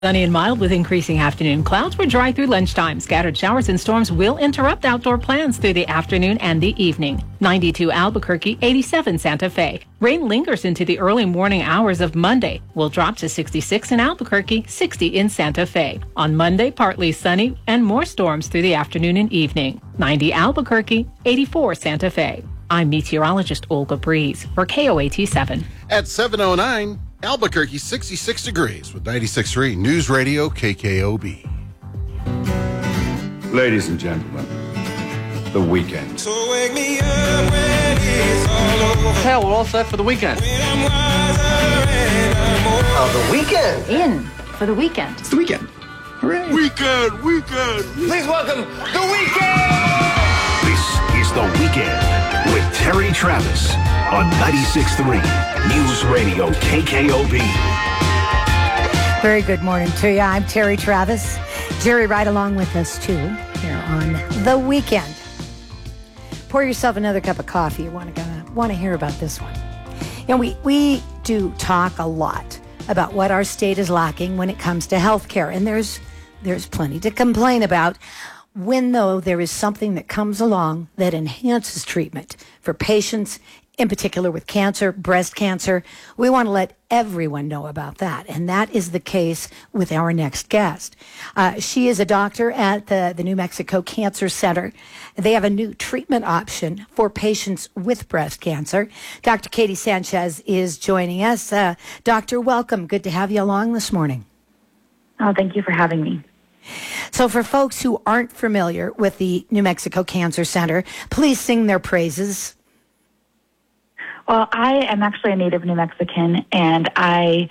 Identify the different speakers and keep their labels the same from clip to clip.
Speaker 1: Sunny and mild with increasing afternoon clouds. We're dry through lunchtime. Scattered showers and storms will interrupt outdoor plans through the afternoon and the evening. 92 Albuquerque, 87 Santa Fe. Rain lingers into the early morning hours of Monday. Will drop to 66 in Albuquerque, 60 in Santa Fe. On Monday, partly sunny and more storms through the afternoon and evening. 90 Albuquerque, 84 Santa Fe. I'm meteorologist Olga Breeze for KOAT 7.
Speaker 2: At 7:09, Albuquerque 66 degrees with 96.3 News Radio KKOB.
Speaker 3: Ladies and gentlemen, the weekend.
Speaker 4: So wake me up when it's all over.
Speaker 5: Hell, we're all set for the weekend.
Speaker 4: When I'm wiser and I'm older.
Speaker 6: The weekend.
Speaker 7: In for the weekend.
Speaker 5: It's the weekend. Hooray.
Speaker 2: Weekend.
Speaker 6: Please welcome the weekend.
Speaker 8: This is The Weekend with Terry Travis on 96.3 News Radio KKOB.
Speaker 9: Very good morning to you. I'm Terry Travis. Jerry right along with us too here on The Weekend. Pour yourself another cup of coffee. You want to hear about this one. You know, we do talk a lot about what our state is lacking when it comes to health care, and there's plenty to complain about. When, though, there is something that comes along that enhances treatment for patients, in particular with cancer, breast cancer, we want to let everyone know about that. And that is the case with our next guest. She is a doctor at the New Mexico Cancer Center. They have a new treatment option for patients with breast cancer. Dr. Katie Sanchez is joining us. Doctor, welcome. Good to have you along this morning.
Speaker 10: Oh, thank you for having me.
Speaker 9: So for folks who aren't familiar with the New Mexico Cancer Center, please sing their praises.
Speaker 10: Well, I am actually a native New Mexican, and I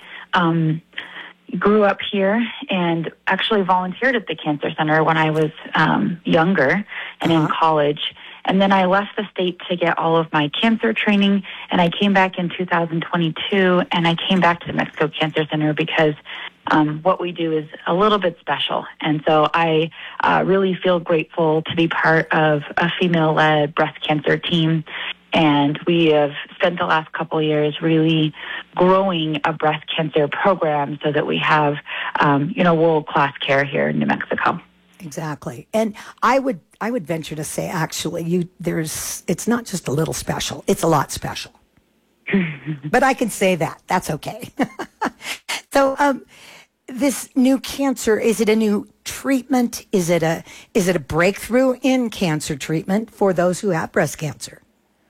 Speaker 10: grew up here and actually volunteered at the Cancer Center when I was younger and in college. And then I left the state to get all of my cancer training, and I came back in 2022, and I came back to the Mexico Cancer Center because what we do is a little bit special. And so I really feel grateful to be part of a female-led breast cancer team. And we have spent the last couple of years really growing a breast cancer program so that we have, world-class care here in New Mexico.
Speaker 9: Exactly. And I would venture to say, actually, it's not just a little special. It's a lot special. But I can say that. That's okay. So, this new cancer, is it a new treatment? Is it a breakthrough in cancer treatment for those who have breast cancer?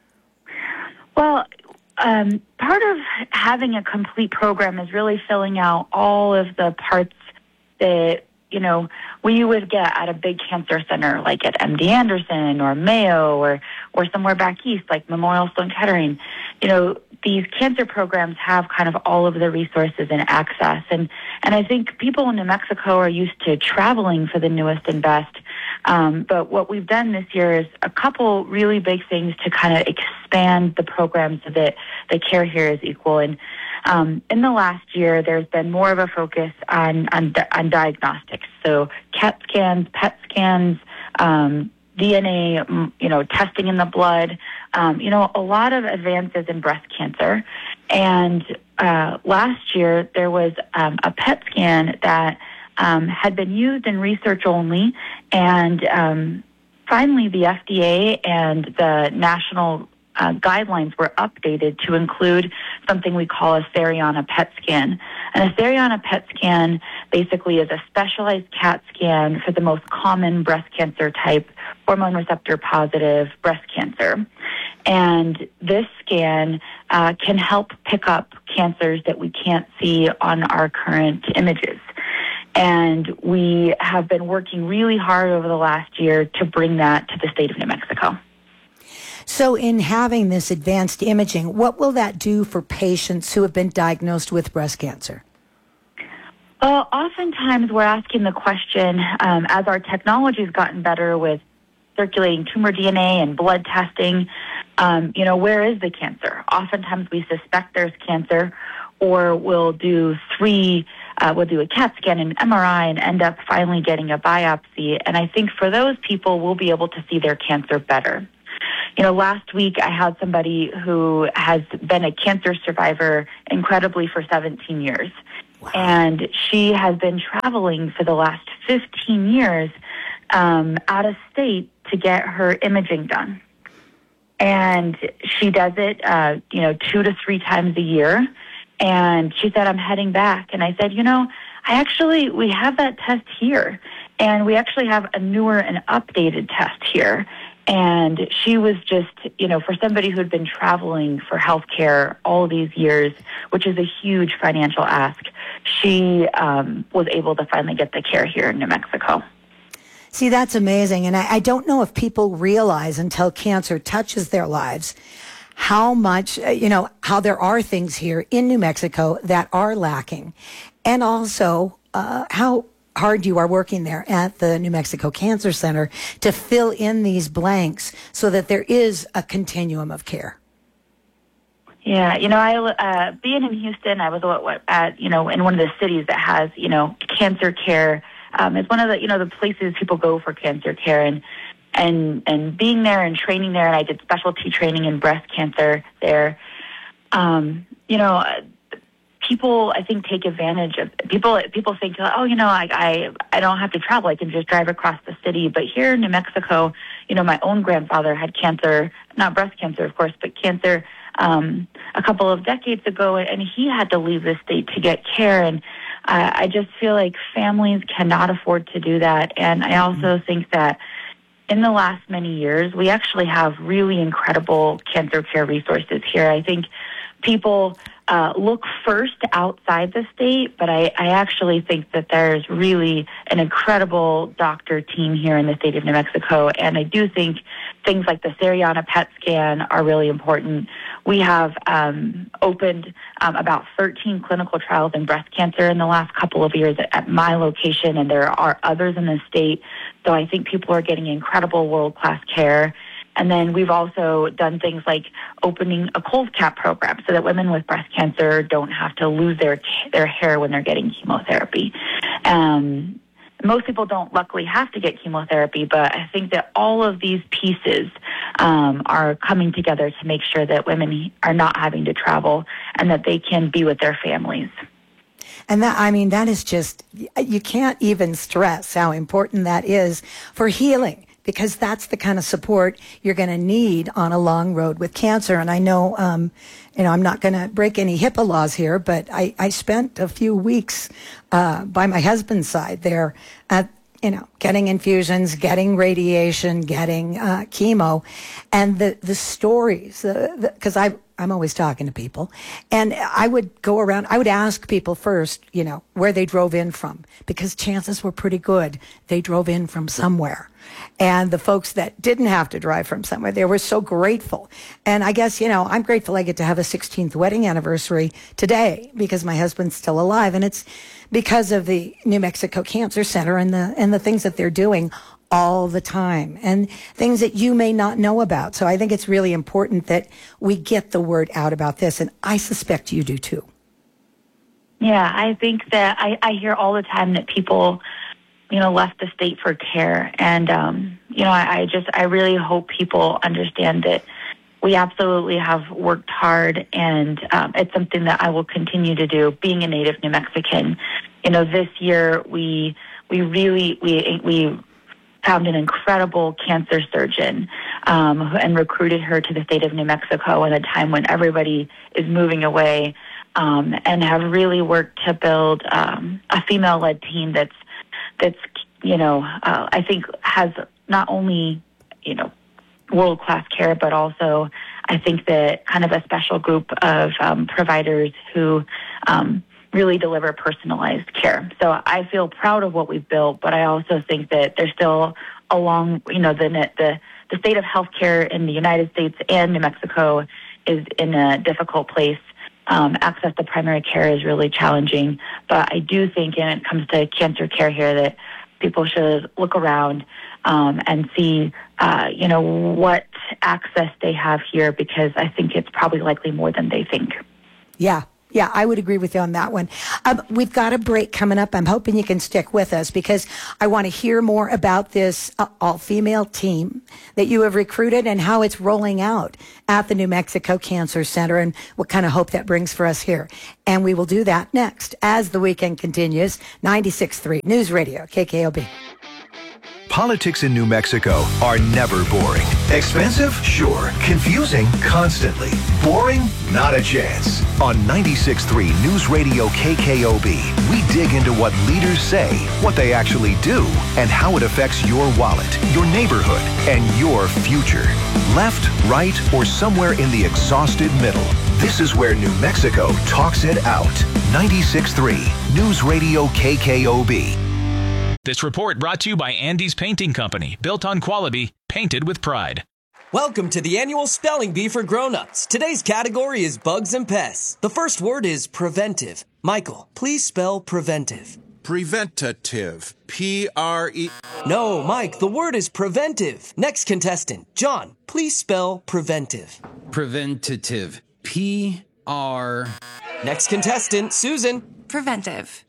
Speaker 10: Well, part of having a complete program is really filling out all of the parts that, we would get at a big cancer center like at MD Anderson or Mayo or somewhere back east like Memorial Sloan Kettering. These cancer programs have kind of all of the resources and access. And I think people in New Mexico are used to traveling for the newest and best. But what we've done this year is a couple really big things to kind of expand the program so that the care here is equal. And in the last year, there's been more of a focus on diagnostics. So CAT scans, PET scans, DNA, testing in the blood, a lot of advances in breast cancer. And last year, there was a PET scan that had been used in research only. And finally, the FDA and the national guidelines were updated to include something we call a Theriana PET scan. And a Theriana PET scan basically is a specialized CAT scan for the most common breast cancer type, hormone receptor positive breast cancer. And this scan can help pick up cancers that we can't see on our current images. And we have been working really hard over the last year to bring that to the state of New Mexico.
Speaker 9: So in having this advanced imaging, what will that do for patients who have been diagnosed with breast cancer?
Speaker 10: Well, oftentimes we're asking the question, as our technology's gotten better with circulating tumor DNA and blood testing, where is the cancer? Oftentimes we suspect there's cancer, or we'll do a CAT scan and MRI and end up finally getting a biopsy. And I think for those people, we'll be able to see their cancer better. Last week I had somebody who has been a cancer survivor incredibly for 17 years. And she has been traveling for the last 15 years out of state to get her imaging done. And she does it, 2 to 3 times a year. And she said, I'm heading back. And I said, we have that test here. And we actually have a newer and updated test here. And she was just, for somebody who had been traveling for healthcare all these years, which is a huge financial ask, she was able to finally get the care here in New Mexico.
Speaker 9: See, that's amazing. And I don't know if people realize until cancer touches their lives how much, how there are things here in New Mexico that are lacking. And also how hard you are working there at the New Mexico Cancer Center to fill in these blanks so that there is a continuum of care.
Speaker 10: Yeah, I being in Houston, I was in one of the cities that has cancer care. It's one of the places people go for cancer care, and being there and training there, and I did specialty training in breast cancer there. People, I think, take advantage of people. People think, I don't have to travel. I can just drive across the city. But here in New Mexico, my own grandfather had cancer, not breast cancer, of course, but cancer a couple of decades ago, and he had to leave the state to get care. And I just feel like families cannot afford to do that. And I also think that in the last many years, we actually have really incredible cancer care resources here. I think people look first outside the state, but I actually think that there's really an incredible doctor team here in the state of New Mexico. And I do think things like the Sariana PET scan are really important. We have opened about 13 clinical trials in breast cancer in the last couple of years at my location, and there are others in the state. So I think people are getting incredible world-class care. And then we've also done things like opening a cold cap program so that women with breast cancer don't have to lose their hair when they're getting chemotherapy. Most people don't luckily have to get chemotherapy, but I think that all of these pieces are coming together to make sure that women are not having to travel and that they can be with their families.
Speaker 9: And that is just, you can't even stress how important that is for healing, because that's the kind of support you're going to need on a long road with cancer. And I know, I'm not going to break any HIPAA laws here, but I spent a few weeks by my husband's side there at, getting infusions, getting radiation, getting chemo, and the stories, because I'm always talking to people, and I would go around, I would ask people first, where they drove in from, because chances were pretty good they drove in from somewhere. And the folks that didn't have to drive from somewhere, they were so grateful. And I guess, I'm grateful I get to have a 16th wedding anniversary today because my husband's still alive. And it's because of the New Mexico Cancer Center and the things that they're doing all the time and things that you may not know about. So I think it's really important that we get the word out about this. And I suspect you do too.
Speaker 10: Yeah, I think that I hear all the time that people left the state for care. And, I really hope people understand that we absolutely have worked hard, and it's something that I will continue to do, being a native New Mexican. This year we found an incredible cancer surgeon and recruited her to the state of New Mexico at a time when everybody is moving away, and have really worked to build a female-led team that's I think has not only, world-class care, but also I think that kind of a special group of providers who really deliver personalized care. So I feel proud of what we've built, but I also think that there's still the state of healthcare in the United States and New Mexico is in a difficult place. Access to primary care is really challenging, but I do think when it comes to cancer care here that people should look around and see, what access they have here, because I think it's probably likely more than they think.
Speaker 9: Yeah, Yeah, I would agree with you on that one. We've got a break coming up. I'm hoping you can stick with us because I want to hear more about this all-female team that you have recruited and how it's rolling out at the New Mexico Cancer Center and what kind of hope that brings for us here. And we will do that next as the weekend continues. 96.3 News Radio, KKOB.
Speaker 7: Politics in New Mexico are never boring. Expensive? Sure. Confusing? Constantly. Boring? Not a chance. On 96.3 News Radio KKOB, we dig into what leaders say, what they actually do, and how it affects your wallet, your neighborhood, and your future. Left, right, or somewhere in the exhausted middle. This is where New Mexico talks it out. 96.3 News Radio KKOB.
Speaker 11: This report brought to you by Andy's Painting Company, built on quality, painted with pride.
Speaker 12: Welcome to the annual Spelling Bee for Grown-Ups. Today's category is bugs and pests. The first word is preventive. Michael, please spell preventive.
Speaker 13: Preventative. P-R-E...
Speaker 12: No, Mike, the word is preventive. Next contestant, John, please spell preventive.
Speaker 14: Preventative. P-R...
Speaker 12: Next contestant, Susan.
Speaker 15: Preventive.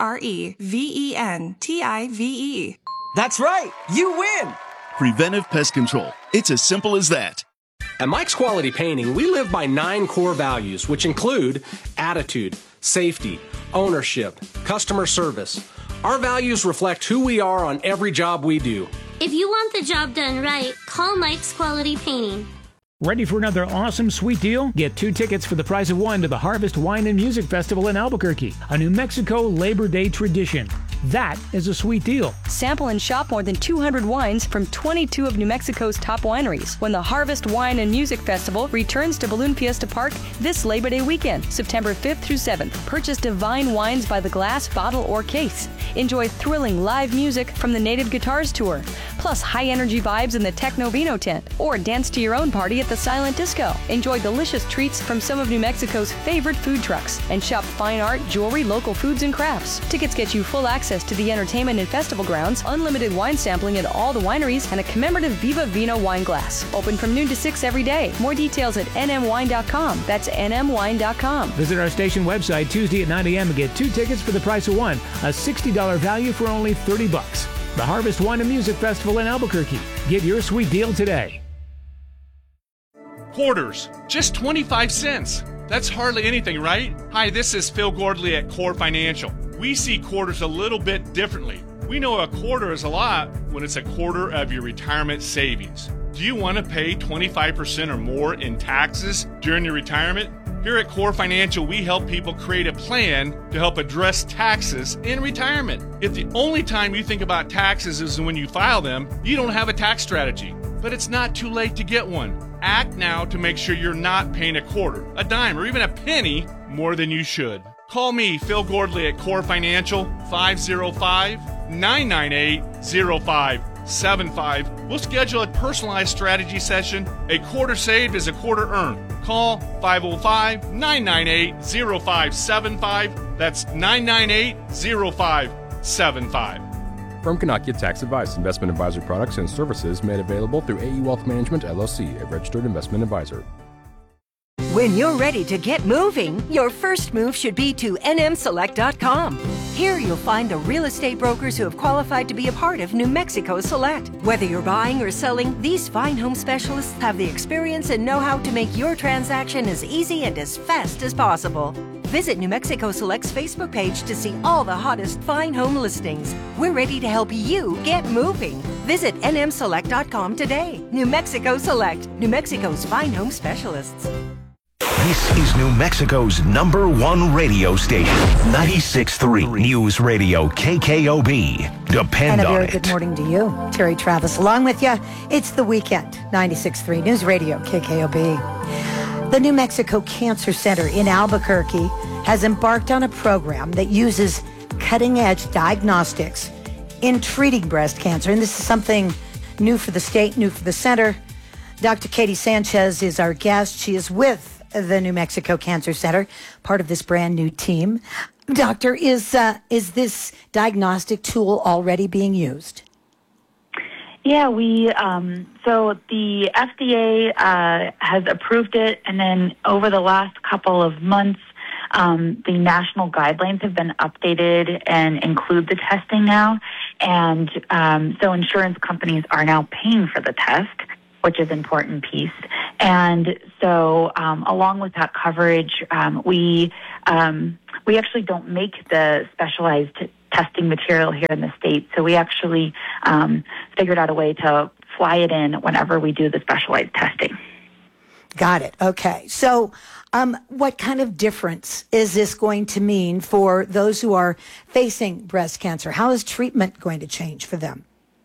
Speaker 15: Preventive.
Speaker 12: That's right. You win.
Speaker 16: Preventive Pest Control. It's as simple as that.
Speaker 17: At Mike's Quality Painting, we live by 9 core values, which include attitude, safety, ownership, customer service. Our values reflect who we are on every job we do.
Speaker 18: If you want the job done right, call Mike's Quality Painting.
Speaker 19: Ready for another awesome sweet deal? Get 2 tickets for the price of 1 to the Harvest Wine and Music Festival in Albuquerque, a New Mexico Labor Day tradition. That is a sweet deal.
Speaker 20: Sample and shop more than 200 wines from 22 of New Mexico's top wineries when the Harvest Wine and Music Festival returns to Balloon Fiesta Park this Labor Day weekend, September 5th through 7th. Purchase divine wines by the glass, bottle, or case. Enjoy thrilling live music from the Native Guitars Tour, plus high-energy vibes in the Techno Vino tent, or dance to your own party at the Silent Disco. Enjoy delicious treats from some of New Mexico's favorite food trucks, and shop fine art, jewelry, local foods, and crafts. Tickets get you full access to the entertainment and festival grounds, unlimited wine sampling at all the wineries, and a commemorative Viva Vino wine glass. Open from noon to 6 every day. More details at nmwine.com. That's nmwine.com.
Speaker 19: Visit our station website Tuesday at 9 a.m. and get 2 tickets for the price of 1, a $60 value for only $30. The Harvest Wine and Music Festival in Albuquerque. Get your sweet deal today.
Speaker 21: Quarters, just 25 cents. That's hardly anything, right? Hi, this is Phil Gordley at Core Financial. We see quarters a little bit differently. We know a quarter is a lot when it's a quarter of your retirement savings. Do you want to pay 25% or more in taxes during your retirement? Here at Core Financial, we help people create a plan to help address taxes in retirement. If the only time you think about taxes is when you file them, you don't have a tax strategy. But it's not too late to get one. Act now to make sure you're not paying a quarter, a dime, or even a penny more than you should. Call me, Phil Gordley at Core Financial, 505-998-0575. We'll schedule a personalized strategy session. A quarter saved is a quarter earned. Call 505-998-0575. That's 998-0575.
Speaker 22: Firm cannot give tax advice. Investment advisory products and services made available through AE Wealth Management, LLC, a registered investment advisor.
Speaker 23: When you're ready to get moving, your first move should be to nmselect.com. Here you'll find the real estate brokers who have qualified to be a part of New Mexico Select. Whether you're buying or selling, these fine home specialists have the experience and know-how to make your transaction as easy and as fast as possible. Visit New Mexico Select's Facebook page to see all the hottest fine home listings. We're ready to help you get moving. Visit nmselect.com today. New Mexico Select, New Mexico's fine home specialists.
Speaker 7: This is New Mexico's #1 radio station, 96.3 News Radio KKOB. Depend
Speaker 9: on it. And a very
Speaker 7: it.
Speaker 9: good morning to you. Terry Travis along with you. It's the weekend, 96.3 News Radio KKOB. The New Mexico Cancer Center in Albuquerque has embarked on a program that uses cutting-edge diagnostics in treating breast cancer. And this is something new for the state, new for the center. Dr. Katie Sanchez is our guest. She is with the New Mexico Cancer Center, part of this brand new team. Doctor, is this diagnostic tool already being used?
Speaker 10: Yeah, so the FDA has approved it, and then over the last couple of months, the national guidelines have been updated and include the testing now. And so insurance companies are now paying for the test, which is an important piece. And so along with that coverage, we actually don't make the specialized testing material here in the States. So we actually figured out a way to fly it in whenever we do the specialized testing.
Speaker 9: Got it. Okay. So what kind of difference is this going to mean for those who are facing breast cancer? How is treatment going to change for them?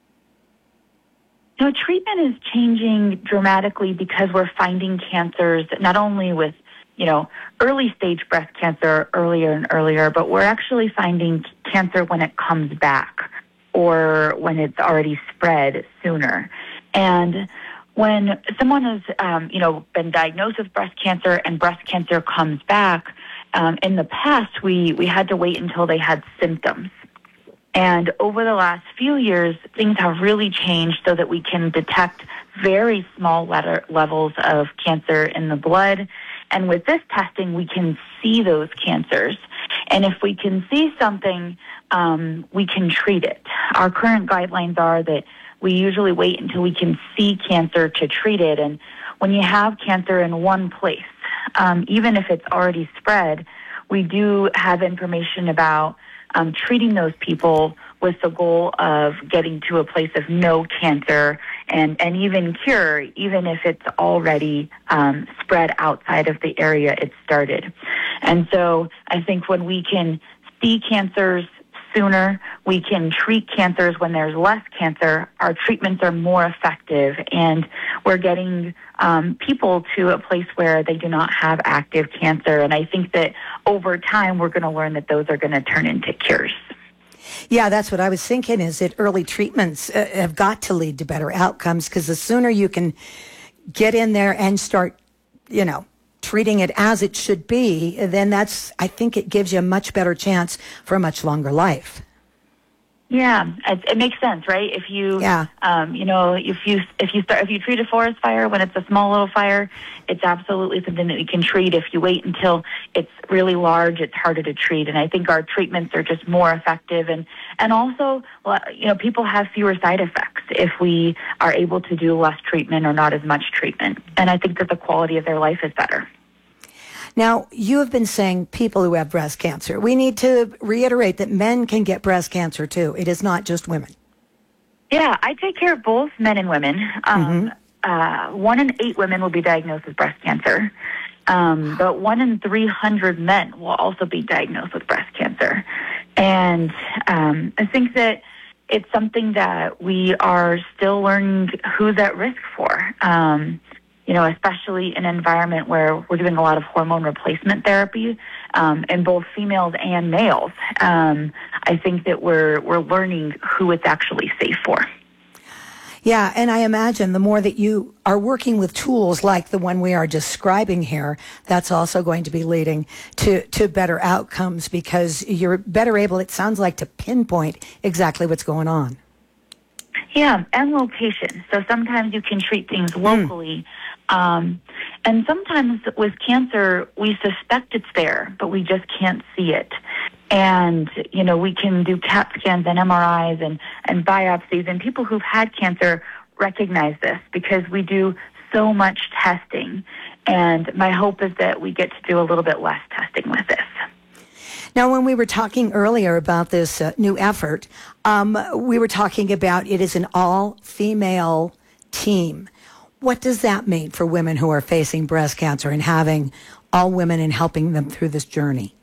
Speaker 10: Treatment is changing dramatically because we're finding cancers not only with, early stage breast cancer earlier and earlier, but we're actually finding cancer when it comes back or when it's already spread sooner. And when someone has, been diagnosed with breast cancer and breast cancer comes back, in the past, we had to wait until they had symptoms. And over the last few years, things have really changed so that we can detect very small levels of cancer in the blood. And with this testing, we can see those cancers. And if we can see something, we can treat it. Our current guidelines are that we usually wait until we can see cancer to treat it. And when you have cancer in one place, even if it's already spread, we do have information about treating those people with the goal of getting to a place of no cancer and even cure, even if it's already spread outside of the area it started. And so I think when we can see cancers sooner, we can treat cancers when there's less cancer, our treatments are more effective, and we're getting people to a place where they do not have active cancer. And I think that over time, we're going to learn that those are going to turn into cures.
Speaker 9: Yeah, that's what I was thinking, is that early treatments have got to lead to better outcomes, because the sooner you can get in there and start, treating it as it should be, then I think it gives you a much better chance for a much longer life.
Speaker 10: Yeah, it makes sense, right? If you, if you treat a forest fire when it's a small little fire, it's absolutely something that you can treat. If you wait until it's really large, it's harder to treat. And I think our treatments are just more effective, and also, people have fewer side effects if we are able to do less treatment or not as much treatment. And I think that the quality of their life is better.
Speaker 9: Now, you have been saying people who have breast cancer. We need to reiterate that men can get breast cancer too. It is not just women.
Speaker 10: Yeah, I take care of both men and women. 1 in 8 women will be diagnosed with breast cancer, but 1 in 300 men will also be diagnosed with breast cancer. And I think that it's something that we are still learning who's at risk for. Especially in an environment where we're doing a lot of hormone replacement therapy in both females and males. I think that we're learning who it's actually safe for.
Speaker 9: Yeah, and I imagine the more that you are working with tools like the one we are describing here, that's also going to be leading to better outcomes, because you're better able, it sounds like, to pinpoint exactly what's going on.
Speaker 10: Yeah, and location. So sometimes you can treat things locally. And sometimes with cancer, we suspect it's there, but we just can't see it. And, we can do CAT scans and MRIs and biopsies, and people who've had cancer recognize this because we do so much testing. And my hope is that we get to do a little bit less testing with this.
Speaker 9: Now, when we were talking earlier about this new effort, we were talking about it is an all-female team. What does that mean for women who are facing breast cancer and having all women and helping them through this journey?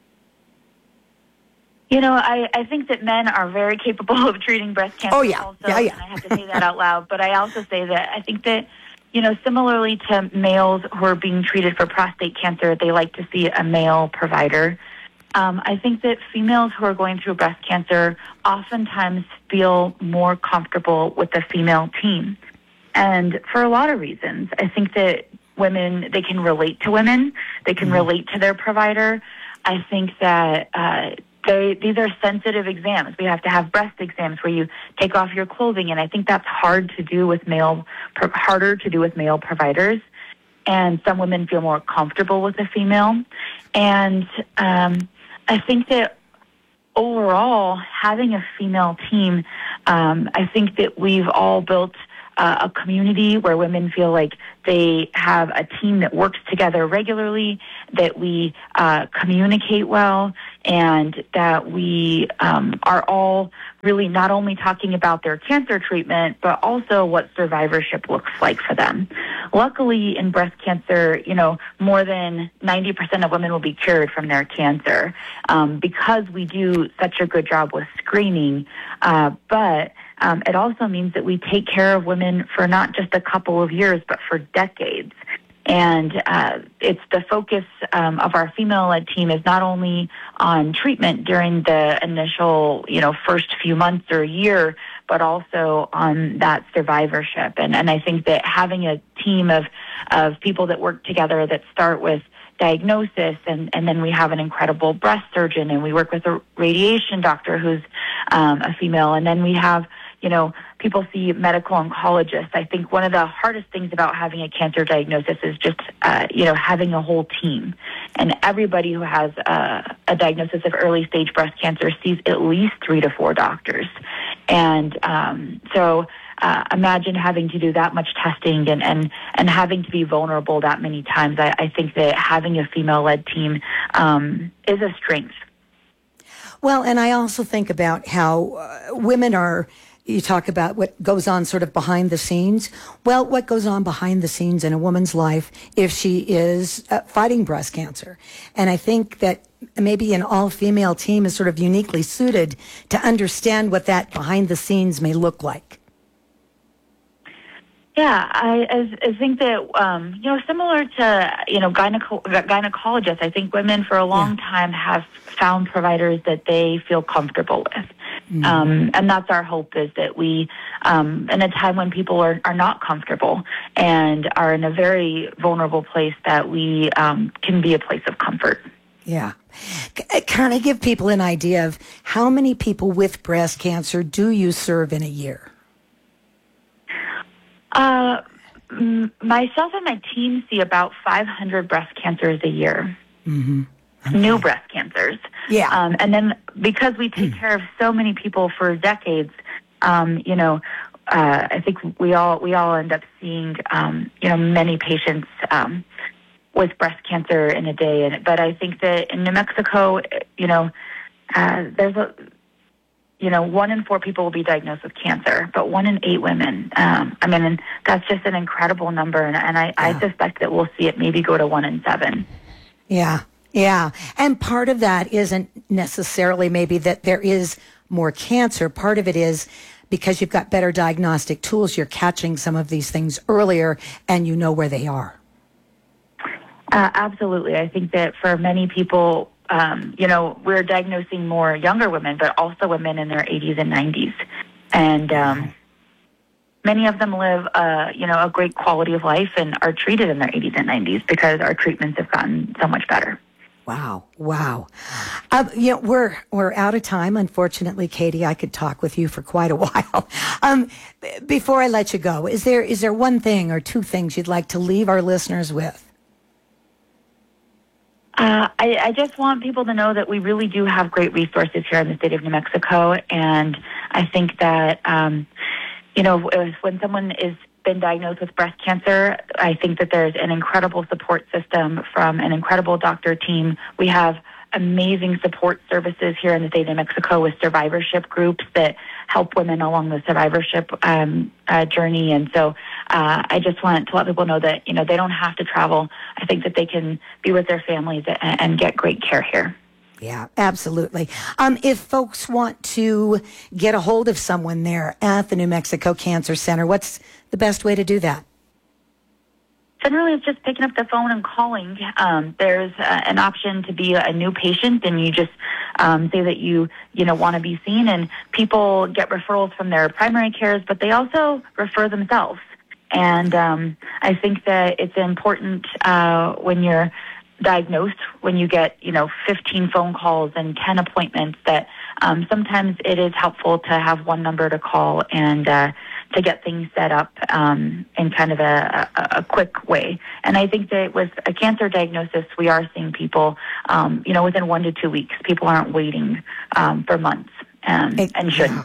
Speaker 10: I think that men are very capable of treating breast cancer also, and I have to say that out loud. But I also say that I think that, similarly to males who are being treated for prostate cancer, they like to see a male provider. I think that females who are going through breast cancer oftentimes feel more comfortable with the female team. And for a lot of reasons. I think that women, they can relate to women. They can relate to their provider. I think that these are sensitive exams. We have to have breast exams where you take off your clothing, and I think that's harder to do with male providers. and some women feel more comfortable with a female. And I think that overall, having a female team, I think that we've all built a community where women feel like they have a team that works together regularly, that we communicate well, and that we are all really not only talking about their cancer treatment, but also what survivorship looks like for them. Luckily, in breast cancer, more than 90% of women will be cured from their cancer because we do such a good job with screening. But it also means that we take care of women for not just a couple of years, but for decades. And it's the focus of our female-led team is not only on treatment during the initial, first few months or a year, but also on that survivorship. And I think that having a team of people that work together that start with diagnosis, and then we have an incredible breast surgeon, and we work with a radiation doctor who's a female, and then we have people see medical oncologists. I think one of the hardest things about having a cancer diagnosis is just, having a whole team. And everybody who has a diagnosis of early stage breast cancer sees at least 3 to 4 doctors. And so imagine having to do that much testing and having to be vulnerable that many times. I think that having a female-led team is a strength.
Speaker 9: Well, and I also think about how women are, you talk about what goes on sort of behind the scenes. Well, what goes on behind the scenes in a woman's life if she is fighting breast cancer? And I think that maybe an all-female team is sort of uniquely suited to understand what that behind the scenes may look like.
Speaker 10: Yeah, I think that, similar to, gynecologists, I think women for a long time have found providers that they feel comfortable with. Mm-hmm. And that's our hope, is that we, in a time when people are not comfortable and are in a very vulnerable place, that we can be a place of comfort.
Speaker 9: Yeah. Kind of give people an idea of how many people with breast cancer do you serve in a year?
Speaker 10: Myself and my team see about 500 breast cancers a year.
Speaker 9: Mm-hmm. Okay.
Speaker 10: New breast cancers.
Speaker 9: Yeah.
Speaker 10: And then because we take care of so many people for decades, I think we all end up seeing, many patients with breast cancer in a day. But I think that in New Mexico, there's 1 in 4 people will be diagnosed with cancer, but 1 in 8 women. And that's just an incredible number, and I suspect that we'll see it maybe go to 1 in 7.
Speaker 9: Yeah, yeah. And part of that isn't necessarily maybe that there is more cancer. Part of it is because you've got better diagnostic tools, you're catching some of these things earlier, and you know where they are.
Speaker 10: Absolutely. I think that for many people, we're diagnosing more younger women, but also women in their 80s and 90s. And many of them live, a great quality of life and are treated in their 80s and 90s because our treatments have gotten so much better.
Speaker 9: Wow. We're out of time. Unfortunately, Katie, I could talk with you for quite a while. Before I let you go, is there one thing or 2 things you'd like to leave our listeners with?
Speaker 10: I just want people to know that we really do have great resources here in the state of New Mexico. And I think that, when someone is been diagnosed with breast cancer, I think that there's an incredible support system from an incredible doctor team. We have amazing support services here in the state of New Mexico with survivorship groups that help women along the survivorship journey. And so I just want to let people know that, they don't have to travel. I think that they can be with their families and get great care here.
Speaker 9: Yeah, absolutely. If folks want to get a hold of someone there at the New Mexico Cancer Center, what's the best way to do that?
Speaker 10: Generally, it's just picking up the phone and calling. There's an option to be a new patient, and you just say that you want to be seen. And people get referrals from their primary cares, but they also refer themselves. And I think that it's important when you're diagnosed, when you get 15 phone calls and 10 appointments, that sometimes it is helpful to have one number to call and to get things set up in kind of a quick way. And I think that with a cancer diagnosis, we are seeing people, within 1 to 2 weeks. People aren't waiting for months and shouldn't.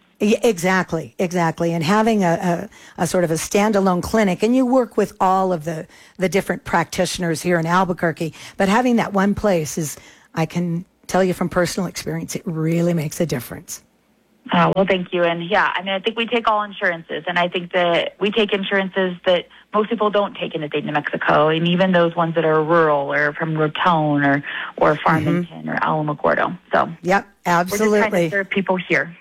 Speaker 9: Exactly. And having a sort of a standalone clinic, and you work with all of the different practitioners here in Albuquerque, but having that one place is, I can tell you from personal experience, it really makes a difference.
Speaker 10: Well, thank you. And I think we take all insurances, and I think that we take insurances that most people don't take in the state of New Mexico, and even those ones that are rural or from Raton or Farmington or Alamogordo. So,
Speaker 9: yep, absolutely.
Speaker 10: We're just trying to serve people here.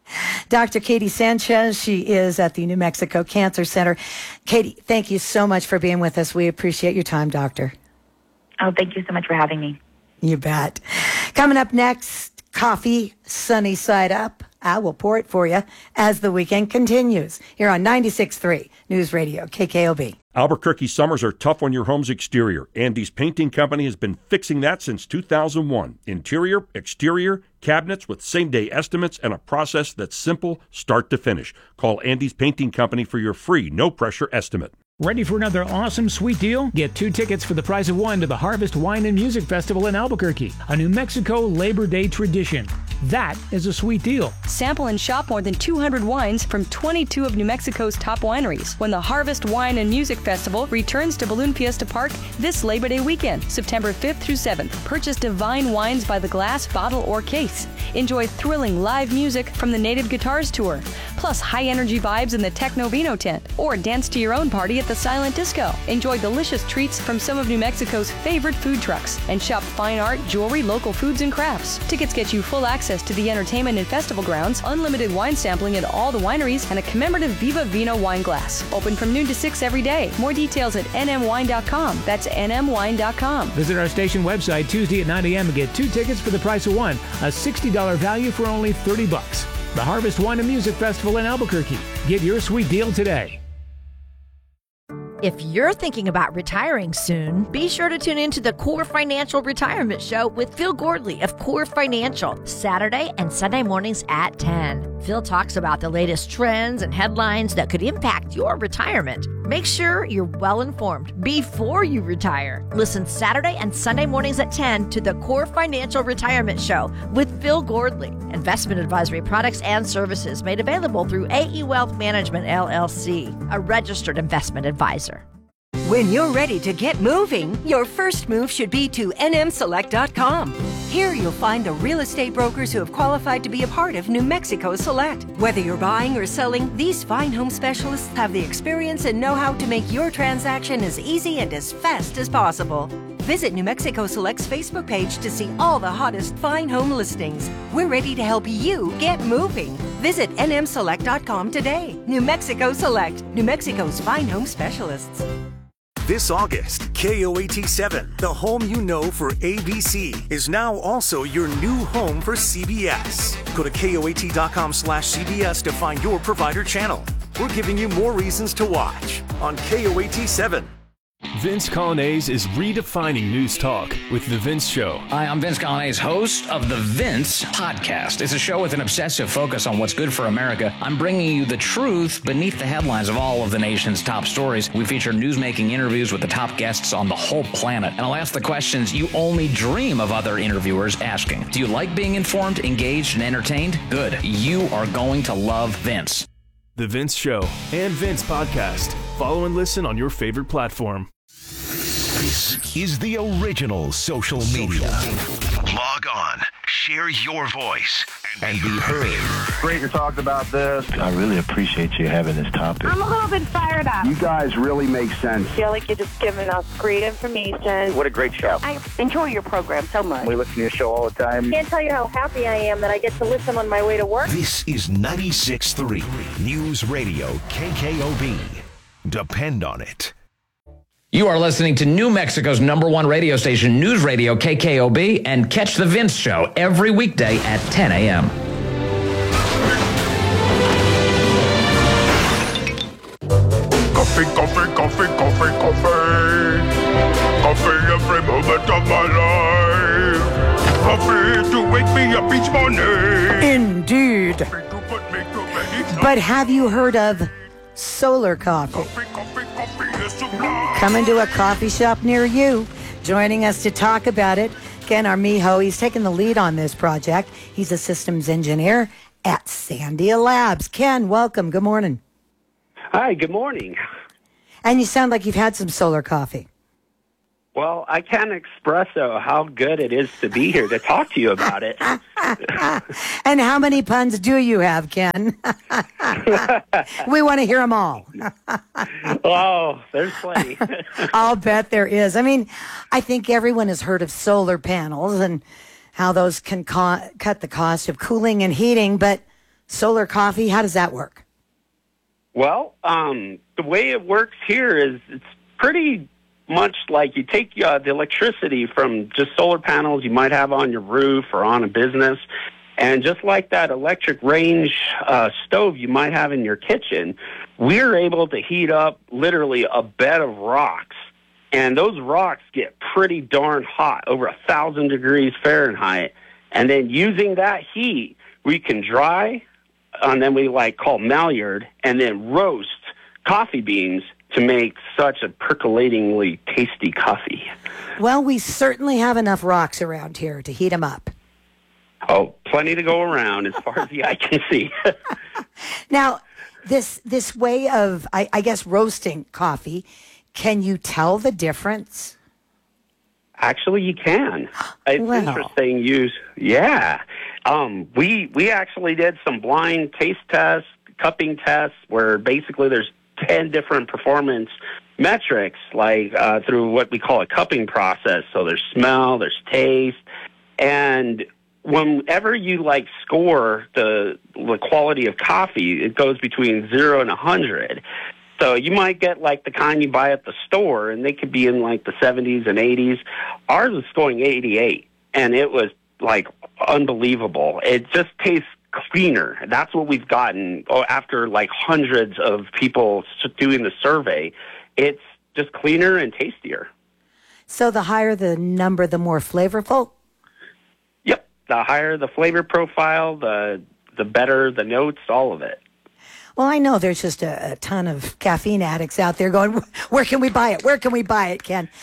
Speaker 9: Dr. Katie Sanchez, she is at the New Mexico Cancer Center. Katie, thank you so much for being with us. We appreciate your time, Doctor.
Speaker 10: Oh, thank you so much for having me.
Speaker 9: You bet. Coming up next, coffee, sunny side up. I will pour it for you as the weekend continues here on 96.3 News Radio, KKOB.
Speaker 1: Albuquerque summers are tough on your home's exterior. Andy's Painting Company has been fixing that since 2001. Interior, exterior, cabinets with same-day estimates and a process that's simple start to finish. Call Andy's Painting Company for your free, no-pressure estimate.
Speaker 19: Ready for another awesome sweet deal? Get 2 tickets for the price of 1 to the Harvest Wine and Music Festival in Albuquerque, a New Mexico Labor Day tradition. That is a sweet deal.
Speaker 20: Sample and shop more than 200 wines from 22 of New Mexico's top wineries when the Harvest Wine and Music Festival returns to Balloon Fiesta Park this Labor Day weekend, September 5th through 7th. Purchase divine wines by the glass, bottle, or case. Enjoy thrilling live music from the Native Guitars Tour, plus high-energy vibes in the Techno Vino tent, or dance to your own party at the Silent Disco. Enjoy delicious treats from some of New Mexico's favorite food trucks, and shop fine art, jewelry, local foods, and crafts. Tickets get you full access to the entertainment and festival grounds, unlimited wine sampling at all the wineries, and a commemorative Viva Vino wine glass. Open from noon to 6 every day. More details at nmwine.com. That's nmwine.com.
Speaker 19: Visit our station website Tuesday at 9 a.m. and get 2 tickets for the price of 1, a $60 value for only $30. The Harvest Wine and Music Festival in Albuquerque. Get your sweet deal today.
Speaker 3: If you're thinking about retiring soon, be sure to tune in to the Core Financial Retirement Show with Phil Gordley of Core Financial, Saturday and Sunday mornings at 10. Phil talks about the latest trends and headlines that could impact your retirement. Make sure you're well informed before you retire. Listen Saturday and Sunday mornings at 10 to the Core Financial Retirement Show with Phil Gordley. Investment advisory products and services made available through AE Wealth Management, LLC, a registered investment advisor.
Speaker 23: When you're ready to get moving, your first move should be to nmselect.com. Here you'll find the real estate brokers who have qualified to be a part of New Mexico Select. Whether you're buying or selling, these fine home specialists have the experience and know-how to make your transaction as easy and as fast as possible. Visit New Mexico Select's Facebook page to see all the hottest fine home listings. We're ready to help you get moving. Visit nmselect.com today. New Mexico Select, New Mexico's fine home specialists.
Speaker 7: This August, KOAT7, the home you know for ABC, is now also your new home for CBS. Go to KOAT.com/CBS to find your provider channel. We're giving you more reasons to watch on KOAT7.
Speaker 4: Vince Coglianese is redefining news talk with The Vince Show.
Speaker 5: Hi, I'm Vince Coglianese, host of The Vince Podcast. It's a show with an obsessive focus on what's good for America. I'm bringing you the truth beneath the headlines of all of the nation's top stories. We feature news-making interviews with the top guests on the whole planet. And I'll ask the questions you only dream of other interviewers asking. Do you like being informed, engaged, and entertained? Good. You are going to love Vince.
Speaker 4: The Vince Show and Vince Podcast. Follow and listen on your favorite platform.
Speaker 7: This is the original social media. Log on, share your voice, and be heard.
Speaker 24: Great to talk about this. I really appreciate you having this topic.
Speaker 25: I'm a little bit fired up.
Speaker 24: You guys really make sense.
Speaker 25: I feel like you're just giving us great information.
Speaker 24: What a great show.
Speaker 25: I enjoy your program so much.
Speaker 24: We listen to your show all the time.
Speaker 25: I can't tell you how happy I am that I get to listen on my way to work.
Speaker 7: This is 96.3 News Radio KKOB. Depend on it.
Speaker 5: You are listening to New Mexico's #1 radio station, News Radio KKOB, and catch The Vince Show every weekday at 10 a.m.
Speaker 26: Coffee, coffee, coffee, coffee, coffee. Coffee every moment of my life. Coffee to wake me up each morning.
Speaker 9: Indeed.
Speaker 26: Coffee to put me to bed each night.
Speaker 9: But have you heard of solar coffee? Coming to a coffee shop near you. Joining us to talk about it, Ken Armijo. He's taken the lead on this project. He's a systems engineer at Sandia Labs. Ken, welcome. Good morning.
Speaker 2: Hi, good morning.
Speaker 9: And you sound like you've had some solar coffee.
Speaker 2: Well, I can't express how good it is to be here to talk to you about it.
Speaker 9: And how many puns do you have, Ken? We want to hear them all.
Speaker 2: Oh, there's plenty.
Speaker 9: I'll bet there is. I mean, I think everyone has heard of solar panels and how those can cut the cost of cooling and heating, but solar coffee, how does that work?
Speaker 2: Well, the way it works here is it's pretty much like you take the electricity from just solar panels you might have on your roof or on a business, and just like that electric range stove you might have in your kitchen, we're able to heat up literally a bed of rocks. And those rocks get pretty darn hot, over 1,000 degrees Fahrenheit. And then using that heat, we can dry, and then we call Maillard, and then roast coffee beans to make such a percolatingly tasty coffee.
Speaker 9: Well, we certainly have enough rocks around here to heat them up.
Speaker 2: Oh, plenty to go around as far as the eye can see.
Speaker 9: Now, this way of, I guess, roasting coffee, can you tell the difference?
Speaker 2: Actually, you can. It's interesting. Yeah. We actually did some blind taste tests, cupping tests, where basically there's 10 different performance metrics, through what we call a cupping process. So there's smell, there's taste, and whenever you score the quality of coffee, it goes between 0 and 100. So you might get the kind you buy at the store, and they could be in the 70s and 80s. Ours was going 88, and it was unbelievable. It just tastes cleaner. That's what we've gotten after hundreds of people doing the survey. It's just cleaner and tastier.
Speaker 9: So the higher the number, the more flavorful?
Speaker 2: Yep. The higher the flavor profile, the better the notes, all of it.
Speaker 9: Well, I know there's just a ton of caffeine addicts out there going, where can we buy it? Where can we buy it, Ken?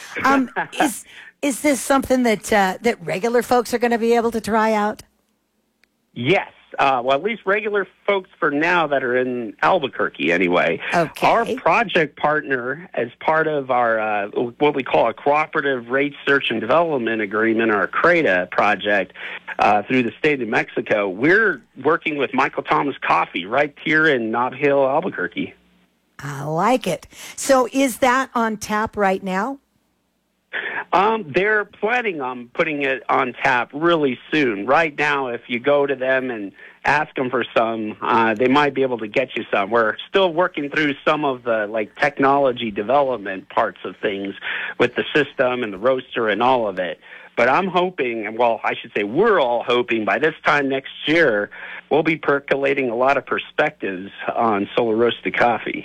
Speaker 9: Is this something that regular folks are going to be able to try out?
Speaker 2: Yes. Well, at least regular folks for now that are in Albuquerque anyway.
Speaker 9: Okay.
Speaker 2: Our project partner, as part of our what we call a Cooperative Research and Development Agreement, or CRADA project, through the state of New Mexico, we're working with Michael Thomas Coffee right here in Nob Hill, Albuquerque.
Speaker 9: I like it. So is that on tap right now?
Speaker 2: They're planning on putting it on tap really soon. Right now, if you go to them and ask them for some, they might be able to get you some. We're still working through some of the technology development parts of things with the system and the roaster and all of it. But I'm hoping, well, I should say we're all hoping by this time next year, we'll be percolating a lot of perspectives on solar roasted coffee.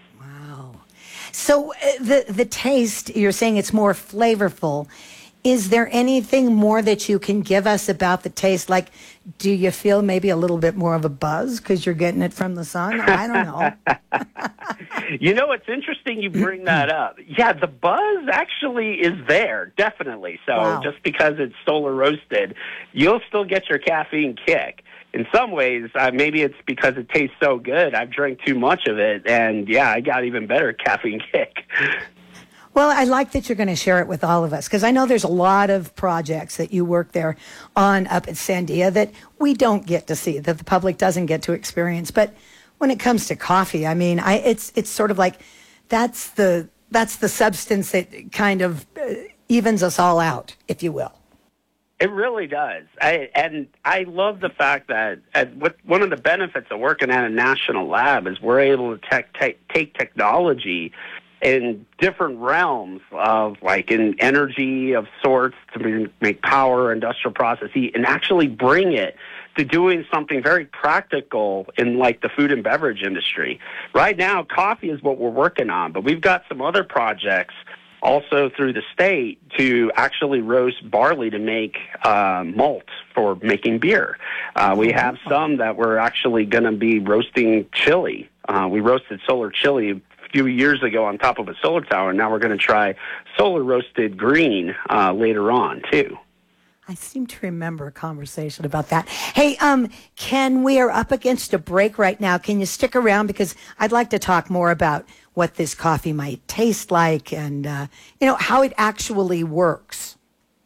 Speaker 9: So the taste, you're saying it's more flavorful. Is there anything more that you can give us about the taste? Do you feel maybe a little bit more of a buzz because you're getting it from the sun? I don't know.
Speaker 2: It's interesting you bring that up. Yeah, the buzz actually is there, definitely. So just because it's solar roasted, you'll still get your caffeine kick. In some ways, maybe it's because it tastes so good. I've drank too much of it, and I got even better caffeine kick.
Speaker 9: Well, I like that you're going to share it with all of us, because I know there's a lot of projects that you work there on up at Sandia that we don't get to see, that the public doesn't get to experience. But when it comes to coffee, I mean, it's sort of that's the substance that kind of evens us all out, if you will.
Speaker 2: It really does. I love the fact that one of the benefits of working at a national lab is we're able to take technology in different realms of in energy of sorts to make power, industrial process heat, and actually bring it to doing something very practical in the food and beverage industry. Right now, coffee is what we're working on, but we've got some other projects also through the state to actually roast barley to make malt for making beer. We have some that we're actually going to be roasting chili. We roasted solar chili a few years ago on top of a solar tower, and now we're going to try solar roasted green later on, too.
Speaker 9: I seem to remember a conversation about that. Hey, Ken, we are up against a break right now. Can you stick around? Because I'd like to talk more about what this coffee might taste like and, how it actually works.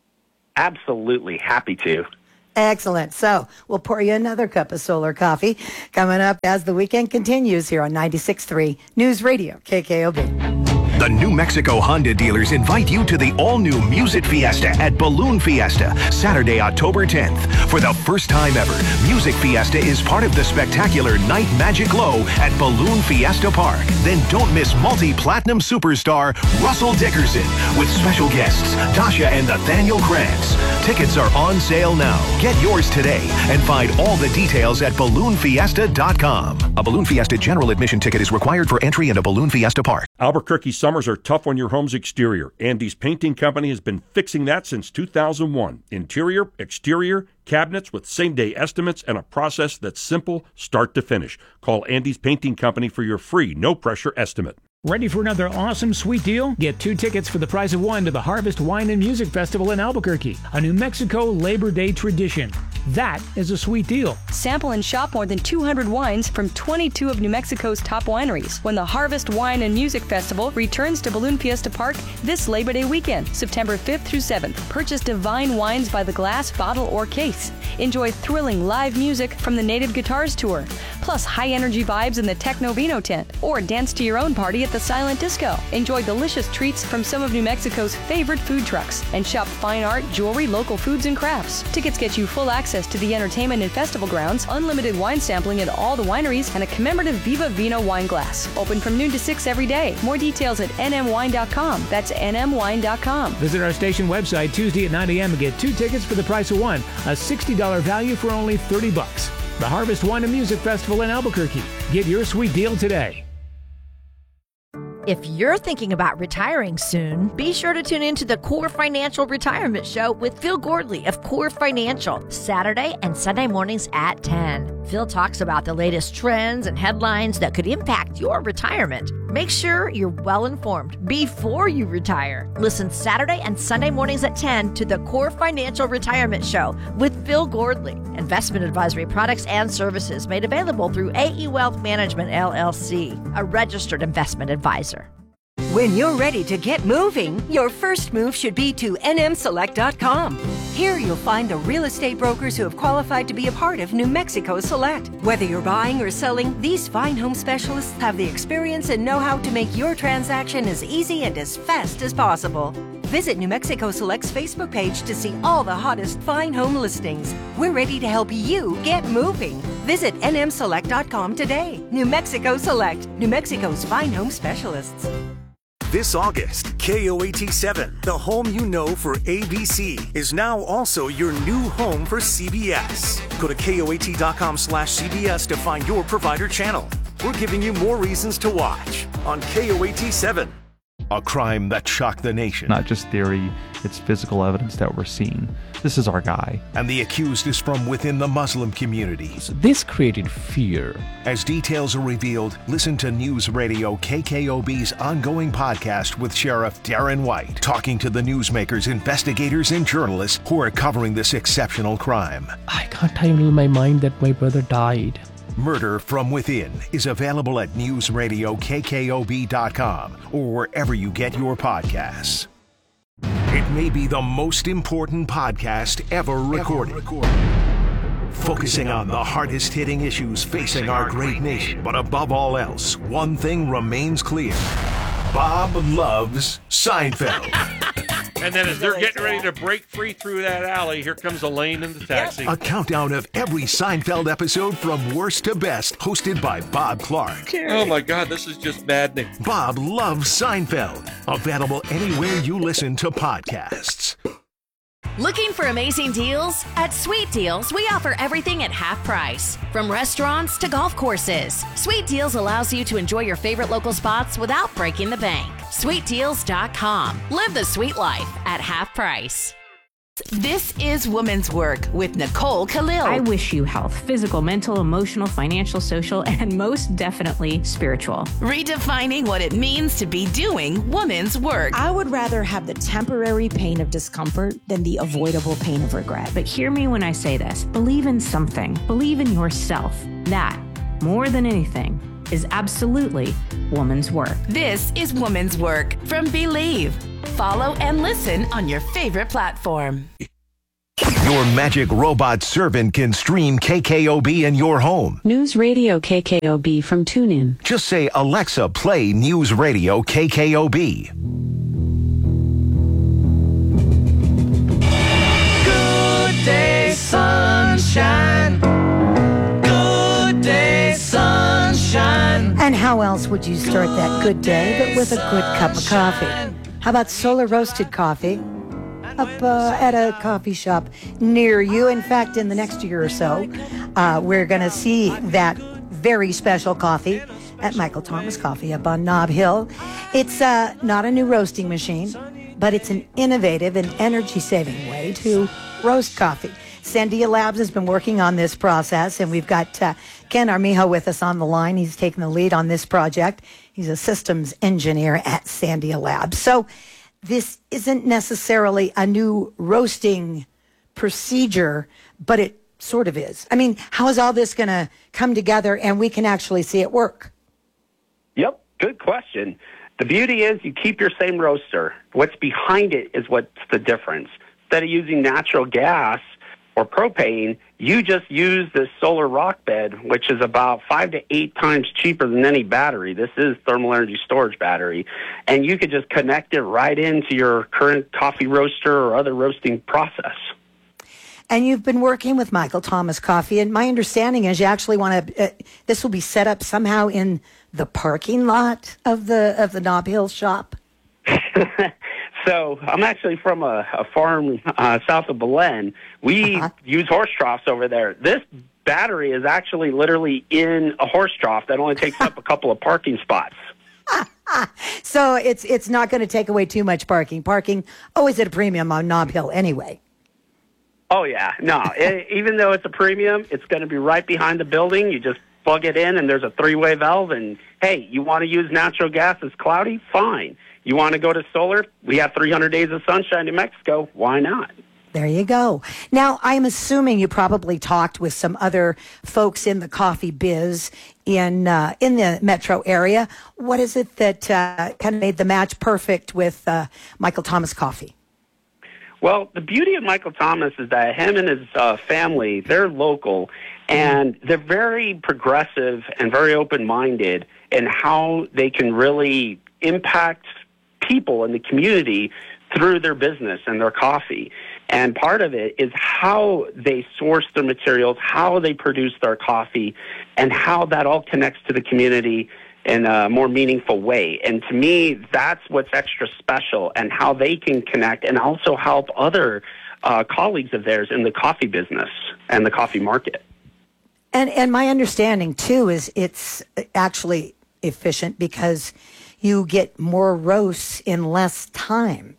Speaker 2: Absolutely. Happy to.
Speaker 9: Excellent. So we'll pour you another cup of solar coffee coming up as the weekend continues here on 96.3 News Radio, KKOB.
Speaker 7: The New Mexico Honda dealers invite you to the all-new Music Fiesta at Balloon Fiesta, Saturday, October 10th. For the first time ever, Music Fiesta is part of the spectacular Night Magic Glow at Balloon Fiesta Park. Then don't miss multi-platinum superstar Russell Dickerson with special guests Tasha and Nathaniel Krantz. Tickets are on sale now. Get yours today and find all the details at balloonfiesta.com. A Balloon Fiesta general admission ticket is required for entry into Balloon Fiesta Park.
Speaker 1: Albuquerque summers are tough on your home's exterior. Andy's Painting Company has been fixing that since 2001. Interior, exterior, cabinets with same-day estimates and a process that's simple start to finish. Call Andy's Painting Company for your free, no-pressure estimate.
Speaker 19: Ready for another awesome sweet deal? Get 2 tickets for the price of 1 to the Harvest Wine and Music Festival in Albuquerque, a New Mexico Labor Day tradition. That is a sweet deal.
Speaker 20: Sample and shop more than 200 wines from 22 of New Mexico's top wineries when the Harvest Wine and Music Festival returns to Balloon Fiesta Park this Labor Day weekend, September 5th through 7th. Purchase divine wines by the glass, bottle, or case. Enjoy thrilling live music from the Native Guitars Tour, plus high-energy vibes in the Techno Vino tent, or dance to your own party at the Silent Disco. Enjoy delicious treats from some of New Mexico's favorite food trucks, and shop fine art, jewelry, local foods, and crafts. Tickets get you full access to the entertainment and festival grounds, unlimited wine sampling at all the wineries, and a commemorative Viva Vino wine glass. Open from noon to 6 every day. More details at nmwine.com. That's nmwine.com.
Speaker 19: Visit our station website Tuesday at 9 a.m. and get 2 tickets for the price of 1, a $60 value for only $30. The Harvest Wine and Music Festival in Albuquerque. Get your sweet deal today.
Speaker 3: If you're thinking about retiring soon, be sure to tune in to the Core Financial Retirement Show with Phil Gordley of Core Financial, Saturday and Sunday mornings at 10. Phil talks about the latest trends and headlines that could impact your retirement. Make sure you're well informed before you retire. Listen Saturday and Sunday mornings at 10 to the Core Financial Retirement Show with Phil Gordley. Investment advisory products and services made available through AE Wealth Management, LLC, a registered investment advisor.
Speaker 23: When you're ready to get moving, your first move should be to nmselect.com. Here you'll find the real estate brokers who have qualified to be a part of New Mexico Select. Whether you're buying or selling, these fine home specialists have the experience and know-how to make your transaction as easy and as fast as possible. Visit New Mexico Select's Facebook page to see all the hottest fine home listings. We're ready to help you get moving. Visit nmselect.com today. New Mexico Select, New Mexico's fine home specialists.
Speaker 6: This August, KOAT7, the home you know for ABC, is now also your new home for CBS. Go to KOAT.com/CBS to find your provider channel. We're giving you more reasons to watch on KOAT7.
Speaker 7: A crime that shocked the nation.
Speaker 8: Not just theory, it's physical evidence that we're seeing. This is our guy.
Speaker 7: And the accused is from within the Muslim community.
Speaker 8: So this created fear.
Speaker 7: As details are revealed, listen to News Radio KKOB's ongoing podcast with Sheriff Darren White, talking to the newsmakers, investigators, and journalists who are covering this exceptional crime.
Speaker 8: I can't handle in my mind that my brother died.
Speaker 7: Murder from Within is available at newsradiokkob.com or wherever you get your podcasts. It may be the most important podcast ever recorded. Focusing on the hardest-hitting issues facing our great nation. But above all else, one thing remains clear. Bob loves Seinfeld.
Speaker 1: And then as they're getting ready to break free through that alley, here comes Elaine in the taxi.
Speaker 7: A countdown of every Seinfeld episode from worst to best, hosted by Bob Clark.
Speaker 1: Oh my God, this is just maddening.
Speaker 7: Bob loves Seinfeld. Available anywhere you listen to podcasts.
Speaker 11: Looking for amazing deals? At Sweet Deals, we offer everything at half price. From restaurants to golf courses, Sweet Deals allows you to enjoy your favorite local spots without breaking the bank. SweetDeals.com. Live the sweet life at half price.
Speaker 12: This is Woman's Work with Nicole Khalil.
Speaker 13: I wish you health, physical, mental, emotional, financial, social, and most definitely spiritual.
Speaker 12: Redefining what it means to be doing woman's work.
Speaker 14: I would rather have the temporary pain of discomfort than the avoidable pain of regret.
Speaker 13: But hear me when I say this. Believe in something. Believe in yourself. That, more than anything, is absolutely woman's work.
Speaker 12: This is Woman's Work from Believe. Follow and listen on your favorite platform.
Speaker 7: Your magic robot servant can stream KKOB in your home.
Speaker 15: News Radio KKOB from TuneIn.
Speaker 7: Just say, Alexa, play News Radio KKOB.
Speaker 16: Good day, sunshine. Good day, sunshine.
Speaker 9: And how else would you start that good day but with a good cup of coffee? How about Solar Roasted Coffee up at a coffee shop near you? In fact, in the next year or so, we're going to see that very special coffee at Michael Thomas Coffee up on Nob Hill. It's not a new roasting machine, but it's an innovative and energy-saving way to roast coffee. Sandia Labs has been working on this process, and we've got Ken Armijo with us on the line. He's taking the lead on this project. He's a systems engineer at Sandia Labs. So this isn't necessarily a new roasting procedure, but it sort of is. I mean, how is all this going to come together and we can actually see it work?
Speaker 2: Yep, good question. The beauty is you keep your same roaster. What's behind it is what's the difference. Instead of using natural gas or propane, you just use this solar rock bed, which is about 5 to 8 times cheaper than any battery. This is thermal energy storage battery. And you could just connect it right into your current coffee roaster or other roasting process.
Speaker 9: And you've been working with Michael Thomas Coffee, and my understanding is you actually want to, this will be set up somehow in the parking lot of the Nob Hill shop.
Speaker 2: So I'm actually from a farm south of Belen. We use horse troughs over there. This battery is actually literally in a horse trough that only takes up a couple of parking spots.
Speaker 9: So it's not going to take away too much parking. Parking always at a premium on Nob Hill anyway.
Speaker 2: Oh, yeah. No, even though it's a premium, it's going to be right behind the building. You just plug it in, and there's a 3-way valve. And, hey, you want to use natural gas? It's cloudy? Fine. You want to go to solar? We have 300 days of sunshine in Mexico. Why not?
Speaker 9: There you go. Now, I'm assuming you probably talked with some other folks in the coffee biz in the metro area. What is it that kind of made the match perfect with Michael Thomas Coffee?
Speaker 2: Well, the beauty of Michael Thomas is that him and his family, they're local, and they're very progressive and very open-minded in how they can really impact people in the community through their business and their coffee. And part of it is how they source their materials, how they produce their coffee, and how that all connects to the community in a more meaningful way. And to me, that's what's extra special, and how they can connect and also help other colleagues of theirs in the coffee business and the coffee market.
Speaker 9: And my understanding, too, is it's actually efficient because you get more roasts in less time.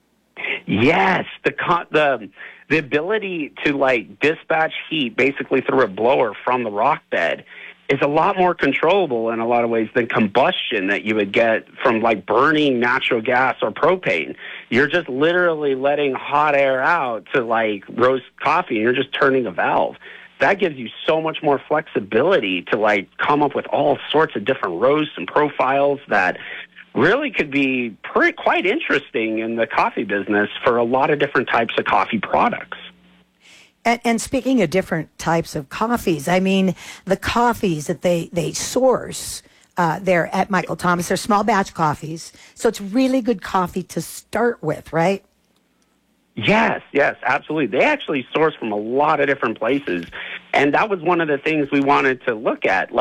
Speaker 2: Yes, the ability to dispatch heat basically through a blower from the rock bed is a lot more controllable in a lot of ways than combustion that you would get from burning natural gas or propane. You're just literally letting hot air out to roast coffee, and you're just turning a valve. That gives you so much more flexibility to come up with all sorts of different roasts and profiles that really could be quite interesting in the coffee business for a lot of different types of coffee products.
Speaker 9: And speaking of different types of coffees, I mean, the coffees that they source there at Michael Thomas, they're small batch coffees. So it's really good coffee to start with, right?
Speaker 2: Yes, absolutely. They actually source from a lot of different places. And that was one of the things we wanted to look at.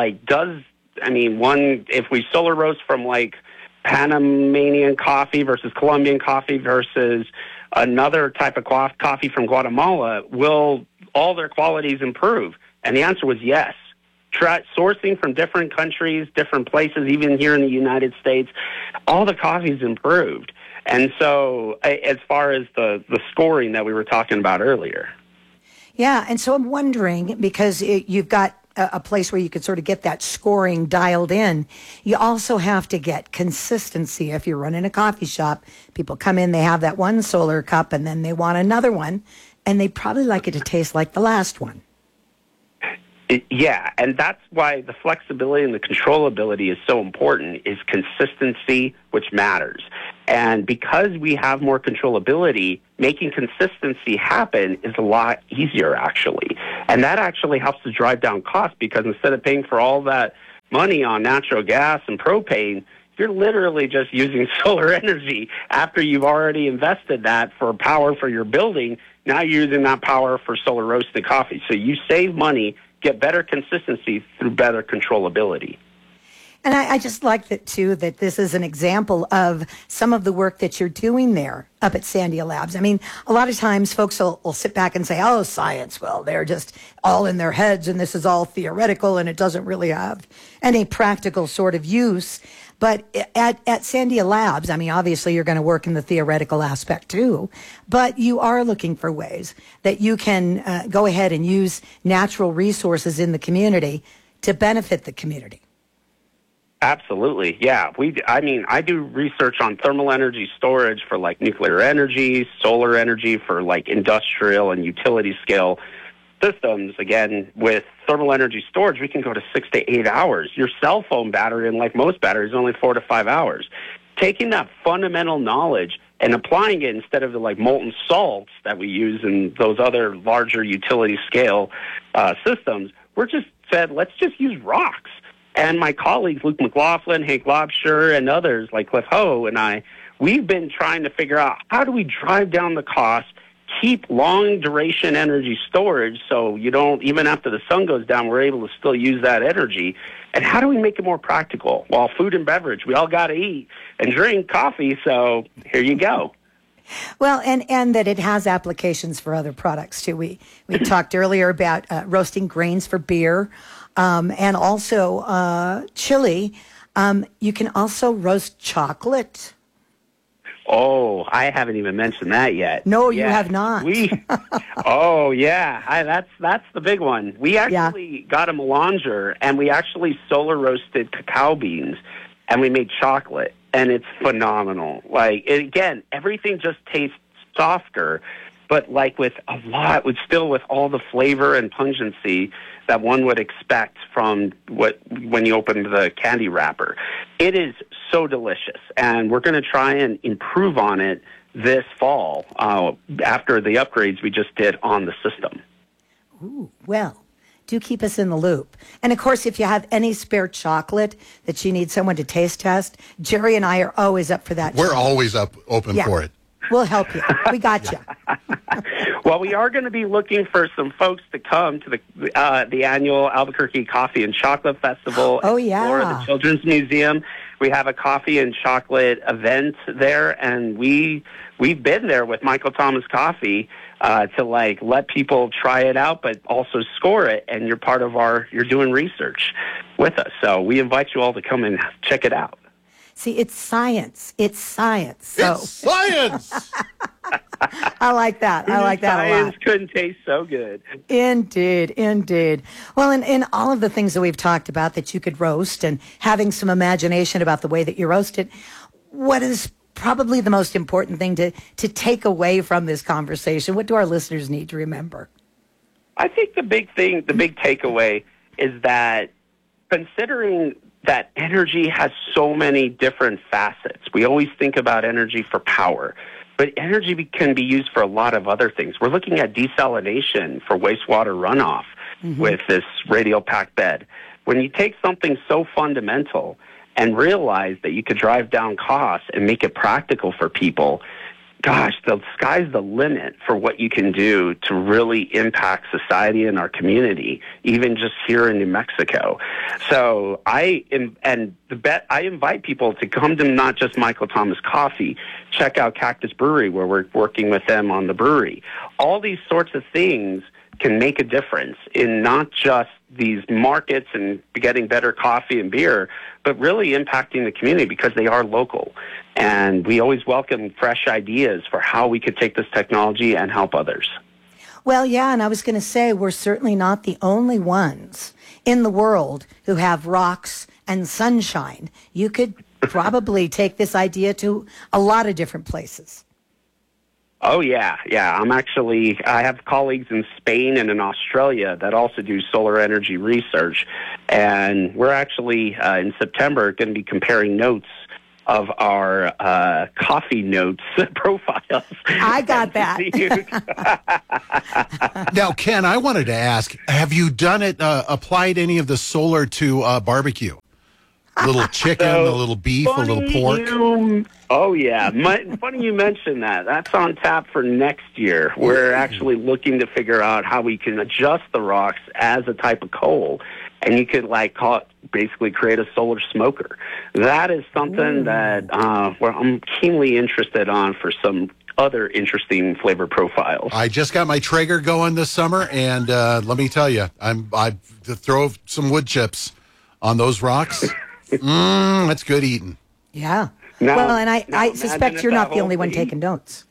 Speaker 2: If we solar roast from Panamanian coffee versus Colombian coffee versus another type of coffee from Guatemala, will all their qualities improve? And the answer was yes. sourcing from different countries, different places, even here in the United States, all the coffee's improved. And so as far as the scoring that we were talking about earlier.
Speaker 9: Yeah, and so I'm wondering, because you've got a place where you could sort of get that scoring dialed in, you also have to get consistency. If you're running a coffee shop, people come in, they have that one solar cup, and then they want another one, and they probably like it to taste like the last one.
Speaker 2: Yeah, and that's why the flexibility and the controllability is so important, is consistency, which matters. And because we have more controllability, making consistency happen is a lot easier, actually. And that actually helps to drive down costs, because instead of paying for all that money on natural gas and propane, you're literally just using solar energy after you've already invested that for power for your building. Now you're using that power for solar roasted coffee. So you save money, get better consistency through better controllability.
Speaker 9: And I just like that, too, that this is an example of some of the work that you're doing there up at Sandia Labs. I mean, a lot of times folks will sit back and say, oh, science, well, they're just all in their heads and this is all theoretical and it doesn't really have any practical sort of use. But at Sandia Labs, I mean, obviously you're going to work in the theoretical aspect too, but you are looking for ways that you can go ahead and use natural resources in the community to benefit the community.
Speaker 2: Absolutely, yeah. I do research on thermal energy storage for like nuclear energy, solar energy for like industrial and utility scale systems. Again, with thermal energy storage, we can go to 6 to 8 hours. Your cell phone battery, and like most batteries, is only 4 to 5 hours. Taking that fundamental knowledge and applying it instead of the like molten salts that we use in those other larger utility scale systems, we're just said, let's just use rocks. And my colleagues, Luke McLaughlin, Hank Lobsher, and others like Cliff Ho and I, we've been trying to figure out how do we drive down the cost, keep long duration energy storage so you don't, even after the sun goes down, we're able to still use that energy. And how do we make it more practical? Well, food and beverage, we all got to eat and drink coffee, so here you go.
Speaker 9: Well, and that it has applications for other products too. We talked earlier about roasting grains for beer, and also chili. You can also roast chocolate.
Speaker 2: Oh, I haven't even mentioned that yet.
Speaker 9: No, you have not.
Speaker 2: Oh, yeah. That's the big one. We actually got a melanger, and we actually solar roasted cacao beans, and we made chocolate, and it's phenomenal. Like, again, everything just tastes softer, but like with all the flavor and pungency that one would expect from when you open the candy wrapper. It is so delicious, and we're going to try and improve on it this fall after the upgrades we just did on the system.
Speaker 9: Ooh, well, do keep us in the loop. And, of course, if you have any spare chocolate that you need someone to taste test, Jerry and I are always up for that.
Speaker 4: We're always open for it.
Speaker 9: We'll help you. We got you.
Speaker 2: Well, we are going to be looking for some folks to come to the annual Albuquerque Coffee and Chocolate Festival.
Speaker 9: Oh, yeah.
Speaker 2: Or the Children's Museum. We have a coffee and chocolate event there, and we've been there with Michael Thomas Coffee to like let people try it out, but also score it. And you're part of you're doing research with us. So we invite you all to come and check it out.
Speaker 9: See, it's science. It's science. So.
Speaker 4: It's science!
Speaker 9: I like that. I like that a lot.
Speaker 2: Science couldn't taste so good.
Speaker 9: Indeed, indeed. Well, in all of the things that we've talked about that you could roast and having some imagination about the way that you roast it, what is probably the most important thing to take away from this conversation? What do our listeners need to remember?
Speaker 2: I think the big takeaway is that considering that energy has so many different facets. We always think about energy for power, but energy can be used for a lot of other things. We're looking at desalination for wastewater runoff with this radial packed bed. When you take something so fundamental and realize that you could drive down costs and make it practical for people, gosh, the sky's the limit for what you can do to really impact society and our community, even just here in New Mexico. So I invite people to come to not just Michael Thomas Coffee, check out Cactus Brewery, where we're working with them on the brewery. All these sorts of things can make a difference in not just these markets and getting better coffee and beer, but really impacting the community because they are local. And we always welcome fresh ideas for how we could take this technology and help others.
Speaker 9: Well, yeah, and I was going to say we're certainly not the only ones in the world who have rocks and sunshine. You could probably take this idea to a lot of different places.
Speaker 2: Oh, yeah. I have colleagues in Spain and in Australia that also do solar energy research. And we're actually, in September, going to be comparing notes of our coffee notes profiles.
Speaker 9: I got that.
Speaker 4: Now, Ken, I wanted to ask, have you done it, applied any of the solar to barbecue? A little chicken, a little beef, a little pork.
Speaker 2: Oh, yeah. Funny you mentioned that. That's on tap for next year. We're actually looking to figure out how we can adjust the rocks as a type of coal. And you could, basically create a solar smoker. That is something that I'm keenly interested on for some other interesting flavor profiles.
Speaker 4: I just got my Traeger going this summer, and let me tell you, I throw some wood chips on those rocks. That's good eating.
Speaker 9: Yeah.
Speaker 2: Now,
Speaker 9: and I suspect you're not the only one taking notes.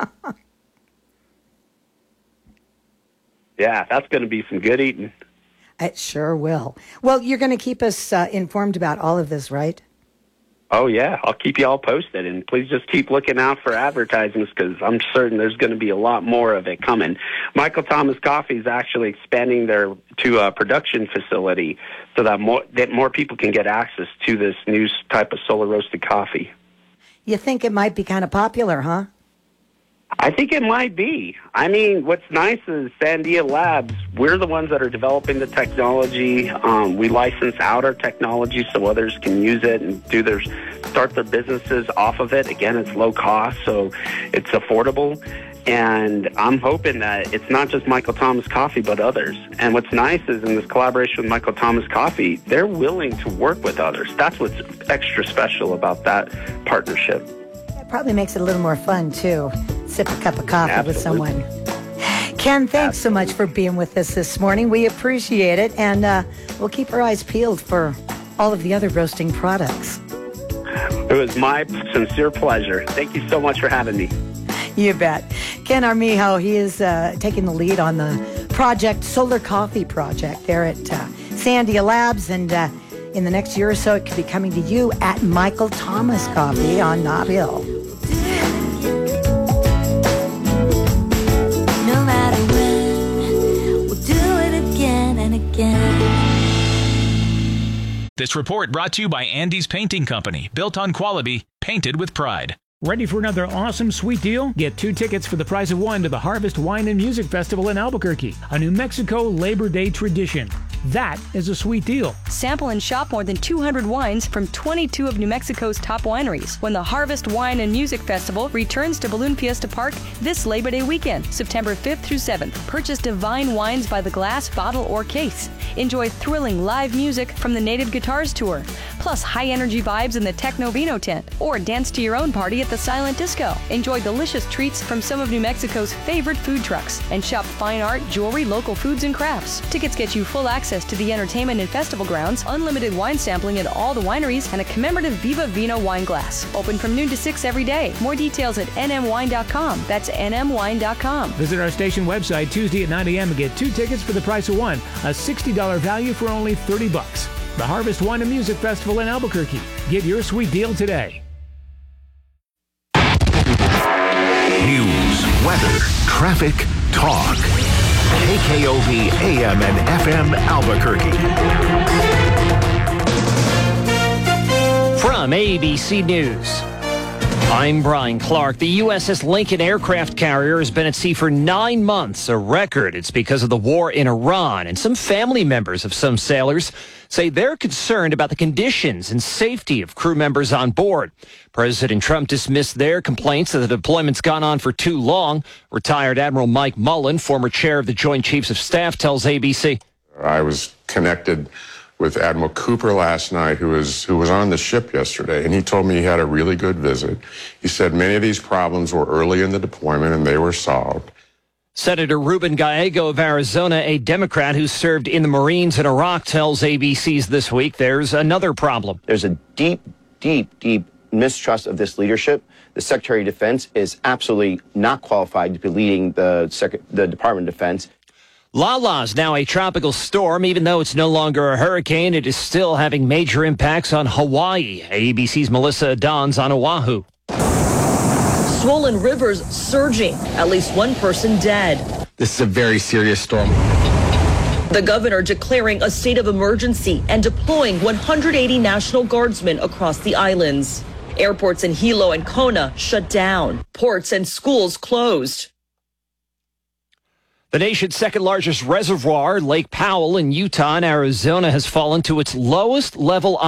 Speaker 2: Yeah, that's going to be some good eating.
Speaker 9: It sure will. Well, you're going to keep us informed about all of this, right?
Speaker 2: Oh, yeah. I'll keep you all posted. And please just keep looking out for advertisements because I'm certain there's going to be a lot more of it coming. Michael Thomas Coffee is actually expanding to a production facility so that more people can get access to this new type of solar roasted coffee.
Speaker 9: You think it might be kind of popular, huh?
Speaker 2: I think it might be. I mean, what's nice is Sandia Labs, we're the ones that are developing the technology. We license out our technology so others can use it and start their businesses off of it. Again, it's low cost, so it's affordable. And I'm hoping that it's not just Michael Thomas Coffee, but others. And what's nice is in this collaboration with Michael Thomas Coffee, they're willing to work with others. That's what's extra special about that partnership.
Speaker 9: It probably makes it a little more fun, too. Sip a cup of coffee with someone. Ken, thanks so much for being with us this morning. We appreciate it, and we'll keep our eyes peeled for all of the other roasting products.
Speaker 2: It was my sincere pleasure. Thank you so much for having me.
Speaker 9: You bet. Ken Armijo, he is taking the lead on the Solar Coffee Project there at Sandia Labs, and in the next year or so, it could be coming to you at Michael Thomas Coffee on Nob Hill.
Speaker 10: This report brought to you by Andy's Painting Company, built on quality, painted with pride.
Speaker 19: Ready for another awesome sweet deal? Get 2 tickets for the price of 1 to the Harvest Wine and Music Festival in Albuquerque, a New Mexico Labor Day tradition. That is a sweet deal.
Speaker 20: Sample and shop more than 200 wines from 22 of New Mexico's top wineries when the Harvest Wine and Music Festival returns to Balloon Fiesta Park this Labor Day weekend, September 5th through 7th. Purchase divine wines by the glass, bottle, or case. Enjoy thrilling live music from the Native Guitars Tour, plus high-energy vibes in the Techno Vino tent, or dance to your own party at the Silent Disco. Enjoy delicious treats from some of New Mexico's favorite food trucks, and shop fine art, jewelry, local foods, and crafts. Tickets get you full access to the entertainment and festival grounds, unlimited wine sampling at all the wineries, and a commemorative Viva Vino wine glass. Open from noon to 6 every day. More details at nmwine.com. That's nmwine.com.
Speaker 19: Visit our station website Tuesday at 9 a.m. and get 2 tickets for the price of 1, a $60 value for only $30. The Harvest Wine and Music Festival in Albuquerque. Get your sweet deal today.
Speaker 7: News, weather, traffic, talk. KKOB AM and FM Albuquerque.
Speaker 17: From ABC News, I'm Brian Clark. The USS Lincoln aircraft carrier has been at sea for 9 months, a record. It's because of the war in Iran, and some family members of some sailors say they're concerned about the conditions and safety of crew members on board. President Trump dismissed their complaints that the deployment's gone on for too long. Retired Admiral Mike Mullen, former chair of the Joint Chiefs of Staff, tells ABC.
Speaker 18: I was connected with Admiral Cooper last night, who was on the ship yesterday, and he told me he had a really good visit. He said many of these problems were early in the deployment and they were solved.
Speaker 17: Senator Ruben Gallego of Arizona, a Democrat who served in the Marines in Iraq, tells ABC's This Week there's another problem.
Speaker 5: There's a deep mistrust of this leadership. The Secretary of Defense is absolutely not qualified to be leading the Department of Defense.
Speaker 17: Lala's now a tropical storm. Even though it's no longer a hurricane, it is still having major impacts on Hawaii. ABC's Melissa Don's on Oahu.
Speaker 21: Swollen rivers surging. At least one person dead.
Speaker 22: This is a very serious storm.
Speaker 21: The governor declaring a state of emergency and deploying 180 National Guardsmen across the islands. Airports in Hilo and Kona shut down. Ports and schools closed.
Speaker 17: The nation's second largest reservoir, Lake Powell in Utah and Arizona, has fallen to its lowest level